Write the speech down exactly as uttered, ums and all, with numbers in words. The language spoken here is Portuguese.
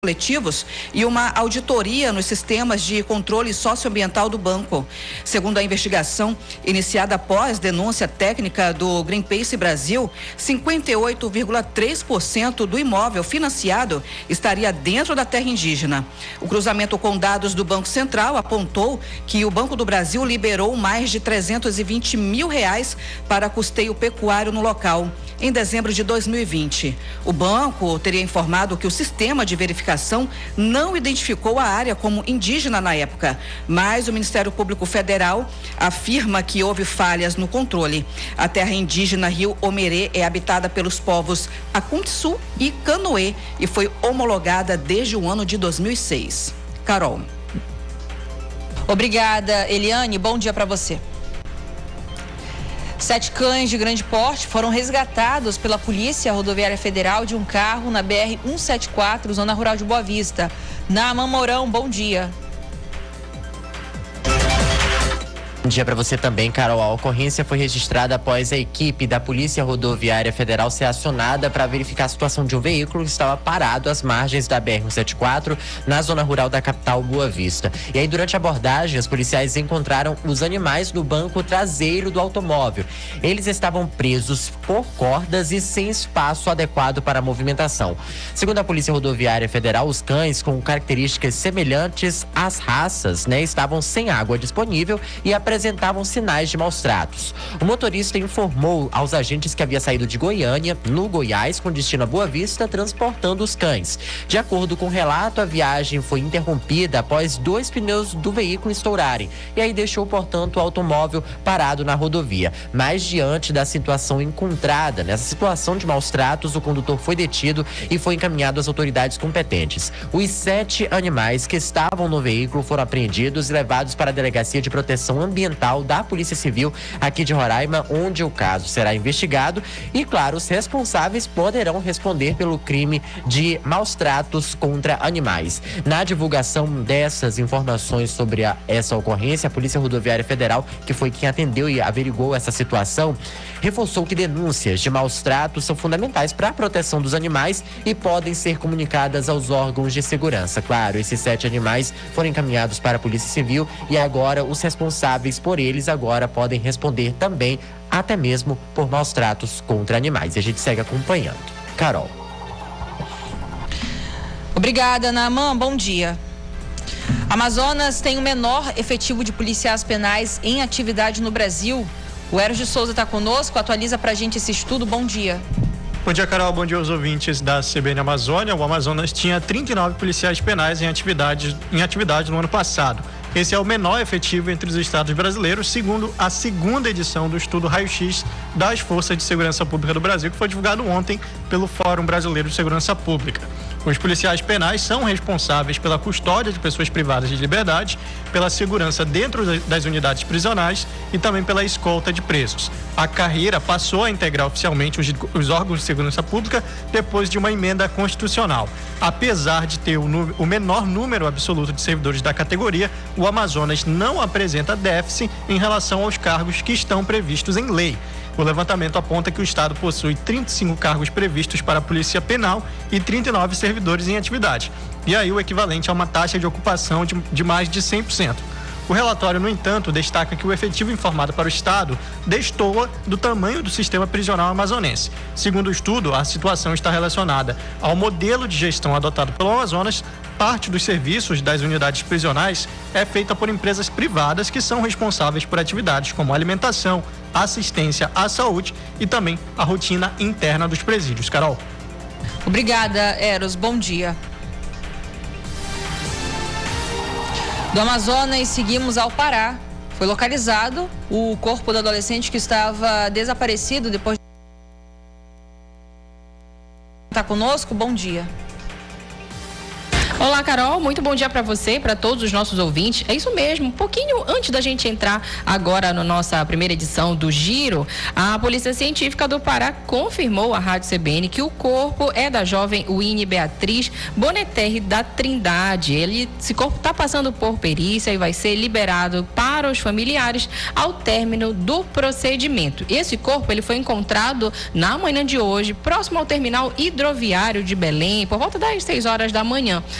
coletivos e uma auditoria nos sistemas de controle socioambiental do banco. Segundo a investigação iniciada após denúncia técnica do Greenpeace Brasil, cinquenta e oito vírgula três por cento do imóvel financiado estaria dentro da terra indígena. O cruzamento com dados do Banco Central apontou que o Banco do Brasil liberou mais de trezentos e vinte mil reais para custeio pecuário no local. Em dezembro de dois mil e vinte, o banco teria informado que o sistema de verificação não identificou a área como indígena na época, mas o Ministério Público Federal afirma que houve falhas no controle. A terra indígena Rio Omerê é habitada pelos povos Akuntsu e Canoê e foi homologada desde o ano de dois mil e seis. Carol. Obrigada, Eliane. Bom dia para você. Sete cães de grande porte foram resgatados pela Polícia Rodoviária Federal de um carro na B R cento e setenta e quatro, zona rural de Boa Vista. Naaman Mourão, bom dia. Bom dia para você também, Carol. A ocorrência foi registrada após a equipe da Polícia Rodoviária Federal ser acionada para verificar a situação de um veículo que estava parado às margens da B R cento e setenta e quatro, na zona rural da capital Boa Vista. E aí, durante a abordagem, os policiais encontraram os animais no banco traseiro do automóvel. Eles estavam presos por cordas e sem espaço adequado para a movimentação. Segundo a Polícia Rodoviária Federal, os cães com características semelhantes às raças, né, estavam sem água disponível e apresentavam apresentavam sinais de maus tratos. O motorista informou aos agentes que havia saído de Goiânia, no Goiás, com destino a Boa Vista, transportando os cães. De acordo com o relato, a viagem foi interrompida após dois pneus do veículo estourarem e aí deixou, portanto, o automóvel parado na rodovia. Mas diante da situação encontrada, nessa situação de maus tratos, o condutor foi detido e foi encaminhado às autoridades competentes. Os sete animais que estavam no veículo foram apreendidos e levados para a Delegacia de Proteção Ambiental da Polícia Civil aqui de Roraima, onde o caso será investigado e, claro, os responsáveis poderão responder pelo crime de maus tratos contra animais. Na divulgação dessas informações sobre a, essa ocorrência, a Polícia Rodoviária Federal, que foi quem atendeu e averiguou essa situação, reforçou que denúncias de maus tratos são fundamentais para a proteção dos animais e podem ser comunicadas aos órgãos de segurança. Claro, esses sete animais foram encaminhados para a Polícia Civil e agora os responsáveis por eles agora podem responder também, até mesmo por maus tratos contra animais. E a gente segue acompanhando. Carol. Obrigada, Naaman. Bom dia. Amazonas tem o menor efetivo de policiais penais em atividade no Brasil. O Eros de Souza está conosco, atualiza pra gente esse estudo. Bom dia. Bom dia, Carol. Bom dia aos ouvintes da C B N Amazônia. O Amazonas tinha trinta e nove policiais penais em atividade, em atividade no ano passado. Esse é o menor efetivo entre os estados brasileiros, segundo a segunda edição do estudo Raio-X das Forças de Segurança Pública do Brasil, que foi divulgado ontem pelo Fórum Brasileiro de Segurança Pública. Os policiais penais são responsáveis pela custódia de pessoas privadas de liberdade, pela segurança dentro das unidades prisionais e também pela escolta de presos. A carreira passou a integrar oficialmente os, os órgãos de segurança pública depois de uma emenda constitucional. Apesar de ter o, o menor número absoluto de servidores da categoria, o Amazonas não apresenta déficit em relação aos cargos que estão previstos em lei. O levantamento aponta que o estado possui trinta e cinco cargos previstos para a Polícia Penal e trinta e nove servidores em atividade. E aí o equivalente a uma taxa de ocupação de, de mais de cem por cento. O relatório, no entanto, destaca que o efetivo informado para o estado destoa do tamanho do sistema prisional amazonense. Segundo o estudo, a situação está relacionada ao modelo de gestão adotado pelo Amazonas. Parte dos serviços das unidades prisionais é feita por empresas privadas que são responsáveis por atividades como alimentação, assistência à saúde e também a rotina interna dos presídios. Carol. Obrigada, Eros. Bom dia. Do Amazonas, seguimos ao Pará. Foi localizado o corpo do adolescente que estava desaparecido depois de... Está conosco? Bom dia. Olá, Carol, muito bom dia para você, para todos os nossos ouvintes. É isso mesmo, um pouquinho antes da gente entrar agora na nossa primeira edição do Giro, a Polícia Científica do Pará confirmou à Rádio C B N que o corpo é da jovem Winnie Beatriz Boneterre da Trindade. Ele, esse corpo está passando por perícia e vai ser liberado para os familiares ao término do procedimento. Esse corpo ele foi encontrado na manhã de hoje, próximo ao terminal hidroviário de Belém, por volta das seis horas da manhã.